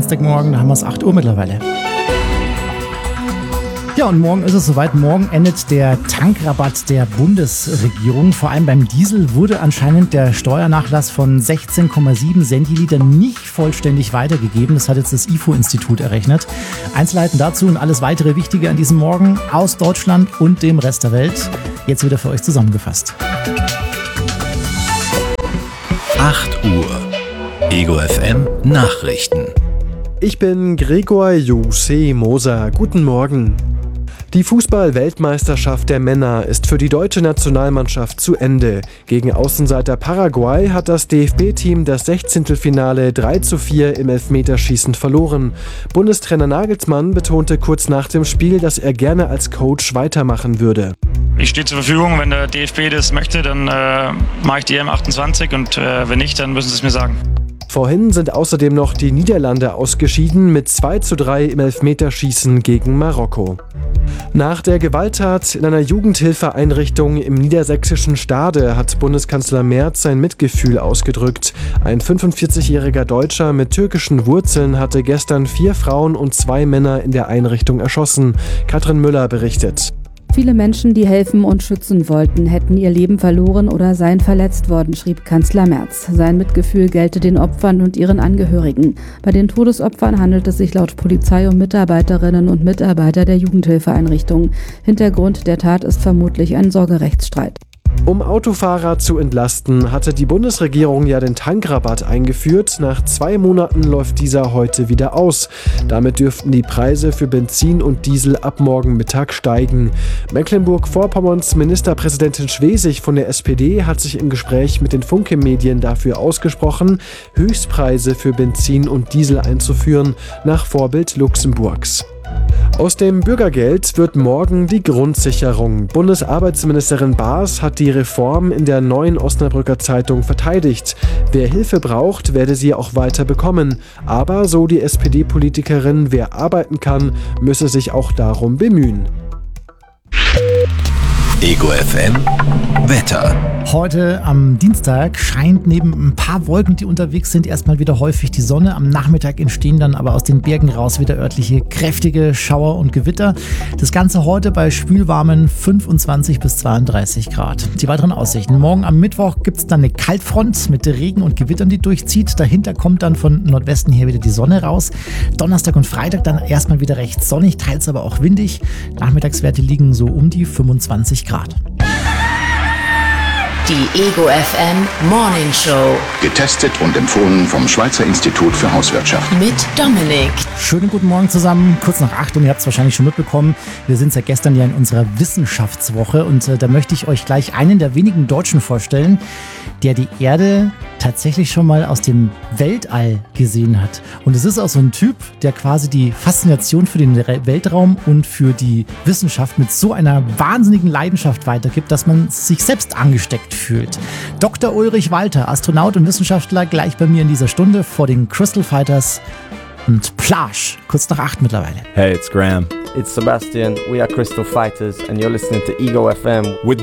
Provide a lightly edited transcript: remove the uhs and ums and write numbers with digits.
Dienstagmorgen, da haben wir es 8 Uhr mittlerweile. Ja, und morgen ist es soweit. Morgen endet der Tankrabatt der Bundesregierung. Vor allem beim Diesel wurde anscheinend der Steuernachlass von 16,7 Centilitern nicht vollständig weitergegeben. Das hat jetzt das IFO-Institut errechnet. Einzelheiten dazu und alles weitere Wichtige an diesem Morgen aus Deutschland und dem Rest der Welt. Jetzt wieder für euch zusammengefasst. 8 Uhr. Ego FM Nachrichten. Ich bin Gregor Jose Moser. Guten Morgen. Die Fußball-Weltmeisterschaft der Männer ist für die deutsche Nationalmannschaft zu Ende. Gegen Außenseiter Paraguay hat das DFB-Team das 16. 3:4 im Elfmeterschießen verloren. Bundestrainer Nagelsmann betonte kurz nach dem Spiel, dass er gerne als Coach weitermachen würde. Ich stehe zur Verfügung, wenn der DFB das möchte, dann mache ich die EM28 und wenn nicht, dann müssen sie es mir sagen. Vorhin sind außerdem noch die Niederlande ausgeschieden mit 2:3 im Elfmeterschießen gegen Marokko. Nach der Gewalttat in einer Jugendhilfeeinrichtung im niedersächsischen Stade hat Bundeskanzler Merz sein Mitgefühl ausgedrückt. Ein 45-jähriger Deutscher mit türkischen Wurzeln hatte gestern 4 Frauen und 2 Männer in der Einrichtung erschossen. Katrin Müller berichtet. Viele Menschen, die helfen und schützen wollten, hätten ihr Leben verloren oder seien verletzt worden, schrieb Kanzler Merz. Sein Mitgefühl gelte den Opfern und ihren Angehörigen. Bei den Todesopfern handelt es sich laut Polizei um Mitarbeiterinnen und Mitarbeiter der Jugendhilfeeinrichtung. Hintergrund der Tat ist vermutlich ein Sorgerechtsstreit. Um Autofahrer zu entlasten, hatte die Bundesregierung ja den Tankrabatt eingeführt. Nach 2 Monaten läuft dieser heute wieder aus. Damit dürften die Preise für Benzin und Diesel ab morgen Mittag steigen. Mecklenburg-Vorpommerns Ministerpräsidentin Schwesig von der SPD hat sich im Gespräch mit den Funke-Medien dafür ausgesprochen, Höchstpreise für Benzin und Diesel einzuführen, nach Vorbild Luxemburgs. Aus dem Bürgergeld wird morgen die Grundsicherung. Bundesarbeitsministerin Baas hat die Reform in der Neuen Osnabrücker Zeitung verteidigt. Wer Hilfe braucht, werde sie auch weiter bekommen. Aber, so die SPD-Politikerin, wer arbeiten kann, müsse sich auch darum bemühen. Ego FM Wetter. Heute am Dienstag scheint neben ein paar Wolken, die unterwegs sind, erstmal wieder häufig die Sonne. Am Nachmittag entstehen dann aber aus den Bergen raus wieder örtliche kräftige Schauer und Gewitter. Das Ganze heute bei schwülwarmen 25 bis 32 Grad. Die weiteren Aussichten. Morgen am Mittwoch gibt es dann eine Kaltfront mit Regen und Gewittern, die durchzieht. Dahinter kommt dann von Nordwesten her wieder die Sonne raus. Donnerstag und Freitag dann erstmal wieder recht sonnig, teils aber auch windig. Nachmittagswerte liegen so um die 25 Grad. Die Ego FM Morning Show. Getestet und empfohlen vom Schweizer Institut für Hauswirtschaft. Mit Dominik. Schönen guten Morgen zusammen. Kurz nach 8 und ihr habt es wahrscheinlich schon mitbekommen. Wir sind seit gestern ja in unserer Wissenschaftswoche und da möchte ich euch gleich einen der wenigen Deutschen vorstellen, der die Erde tatsächlich schon mal aus dem Weltall gesehen hat. Und es ist auch so ein Typ, der quasi die Faszination für den Weltraum und für die Wissenschaft mit so einer wahnsinnigen Leidenschaft weitergibt, dass man sich selbst angesteckt fühlt. Dr. Ulrich Walter, Astronaut und Wissenschaftler, gleich bei mir in dieser Stunde vor den Crystal Fighters und Plage, kurz nach 8 mittlerweile. Hey, it's Graham. It's Sebastian. We are Crystal Fighters and you're listening to Ego FM with